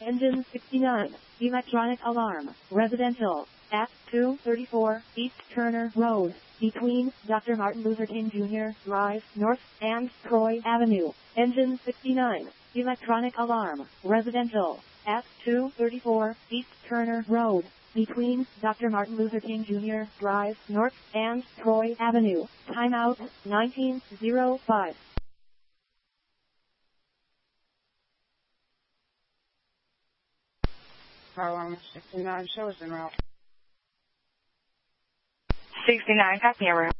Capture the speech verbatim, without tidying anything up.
Engine sixty-nine. Electronic alarm. Residential. At two thirty-four East Turner Road, between Doctor Martin Luther King Junior Drive North and Troy Avenue. Engine sixty-nine. Electronic alarm. Residential. At two thirty-four East Turner Road, between Doctor Martin Luther King Junior Drive North and Troy Avenue. Timeout nineteen oh five. Car alarm sixty-nine shows en route. sixty-nine, copy en route.